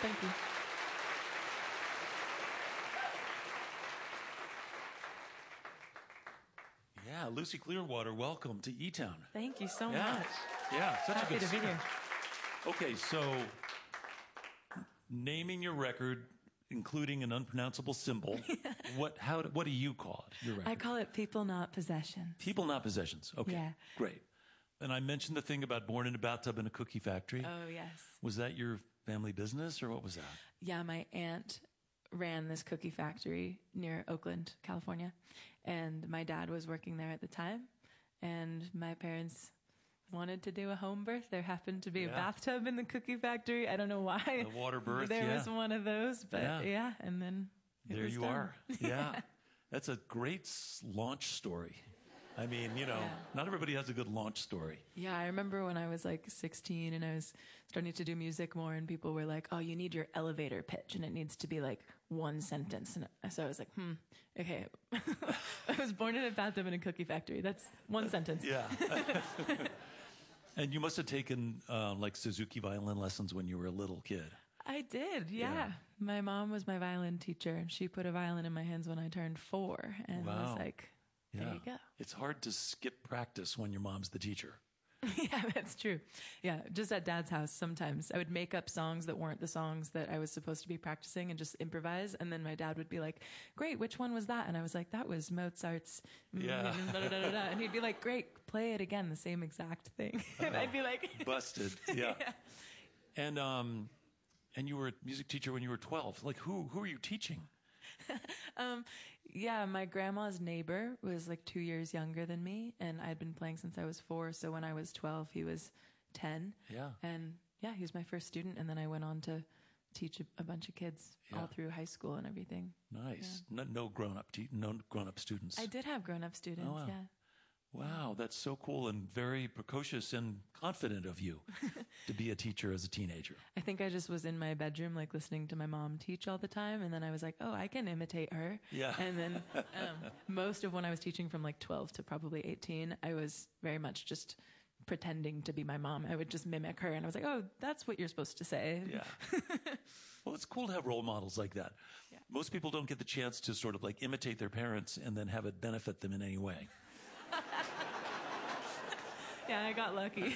Thank you. Yeah, Lucy Clearwater, welcome to E-Town. Thank you so Yeah. much. Yeah, such Happy a good to be here. Okay, so naming your record, including an unpronounceable symbol, what do you call it, your record? I call it People Not Possessions. People Not Possessions. Okay, Yeah. great. And I mentioned the thing about born in a bathtub in a cookie factory. Oh, yes. Was that your family business, or what was that? Yeah, my aunt ran this cookie factory near Oakland, California. And my dad was working there at the time. And my parents wanted to do a home birth. There happened to be a bathtub in the cookie factory. I don't know why. The water birth, There was one of those, but yeah, and then there you are. Yeah. That's a great launch story. I mean, not everybody has a good launch story. Yeah, I remember when I was like 16 and I was starting to do music more, and people were like, oh, you need your elevator pitch and it needs to be like one sentence. And so I was like, okay. I was born in a bathtub in a cookie factory. That's one sentence. Yeah. And you must have taken like Suzuki violin lessons when you were a little kid. I did, yeah. My mom was my violin teacher. She put a violin in my hands when I turned 4 and was like, there you go. It's hard to skip practice when your mom's the teacher. Yeah, that's true. Yeah, just at Dad's house sometimes I would make up songs that weren't the songs that I was supposed to be practicing and just improvise. And then my dad would be like, great, which one was that? And I was like, that was Mozart's. And he'd be like, great, play it again, the same exact thing. And I'd be like... Busted, yeah. And you were a music teacher when you were 12. Like, who were you teaching? Yeah, my grandma's neighbor was like 2 years younger than me, and I'd been playing since I was 4. So when I was 12, he was 10. Yeah. And yeah, he was my first student, and then I went on to teach a bunch of kids all through high school and everything. Nice. Yeah. No grown-up students. I did have grown-up students. Oh, wow. Yeah. Wow, that's so cool and very precocious and confident of you to be a teacher as a teenager. I think I just was in my bedroom, like listening to my mom teach all the time. And then I was like, oh, I can imitate her. Yeah. And then most of when I was teaching from like 12 to probably 18, I was very much just pretending to be my mom. I would just mimic her. And I was like, oh, that's what you're supposed to say. Yeah. Well, it's cool to have role models like that. Yeah. Most people don't get the chance to sort of like imitate their parents and then have it benefit them in any way. Yeah, I got lucky.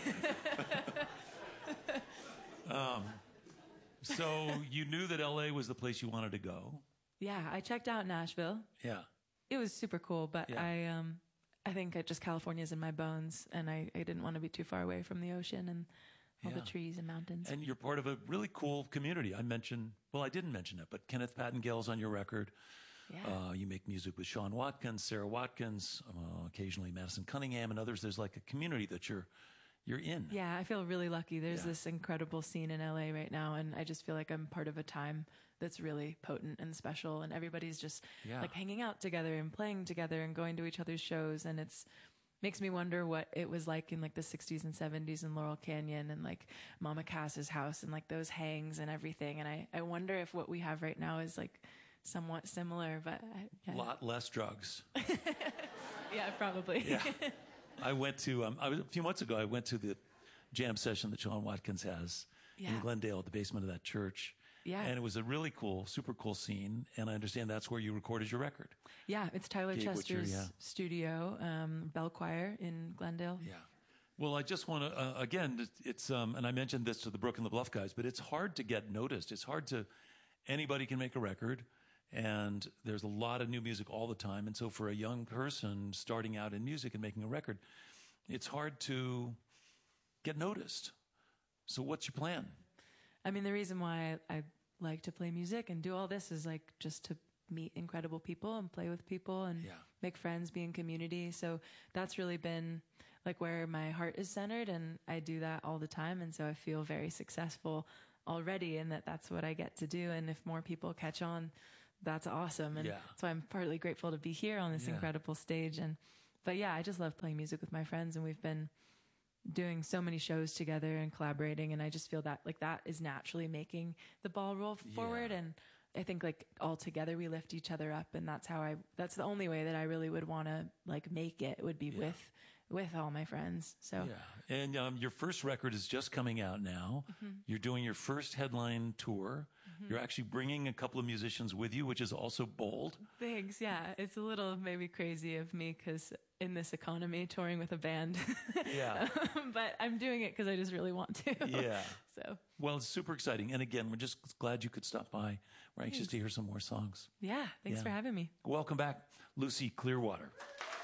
So you knew that LA was the place you wanted to go. Yeah, I checked out Nashville. Yeah. It was super cool, but I think California's in my bones, and I didn't want to be too far away from the ocean and all the trees and mountains. And you're part of a really cool community. I didn't mention it, but Kenneth Pattingale's on your record. Yeah. You make music with Sean Watkins, Sarah Watkins, occasionally Madison Cunningham and others. There's like a community that you're in. Yeah, I feel really lucky. There's this incredible scene in LA right now, and I just feel like I'm part of a time that's really potent and special, and everybody's just like hanging out together and playing together and going to each other's shows, and it's makes me wonder what it was like in like the 60s and 70s in Laurel Canyon and like Mama Cass's house and like those hangs and everything. And I wonder if what we have right now is like somewhat similar, but a lot less drugs. Yeah, probably. Yeah. I went to a few months ago. I went to the jam session that Sean Watkins has in Glendale at the basement of that church. Yeah, and it was a really cool, super cool scene. And I understand that's where you recorded your record. Yeah, it's Tyler Chester's studio, Bell Choir in Glendale. Yeah. Well, I just want to again, it's and I mentioned this to the Brook and the Bluff guys, but it's hard to get noticed. It's hard to anybody can make a record. And there's a lot of new music all the time. And so for a young person starting out in music and making a record, it's hard to get noticed. So what's your plan? I mean, the reason why I like to play music and do all this is like just to meet incredible people and play with people and make friends, be in community. So that's really been like where my heart is centered, and I do that all the time. And so I feel very successful already in that's what I get to do. And if more people catch on, that's awesome. And so I'm partly grateful to be here on this incredible stage. But I just love playing music with my friends, and we've been doing so many shows together and collaborating. And I just feel that like that is naturally making the ball roll forward. And I think like all together we lift each other up. And that's the only way that I really would want to like make it would be with with all my friends. So yeah, and your first record is just coming out now. You're doing your first headline tour. You're actually bringing a couple of musicians with you, which is also bold. Thanks. Yeah, it's a little maybe crazy of me because in this economy, touring with a band. Yeah, but I'm doing it because I just really want to. Yeah. So well, it's super exciting, and again, we're just glad you could stop by. We're anxious to hear some more songs. Yeah, thanks for having me. Welcome back, Lucy Clearwater.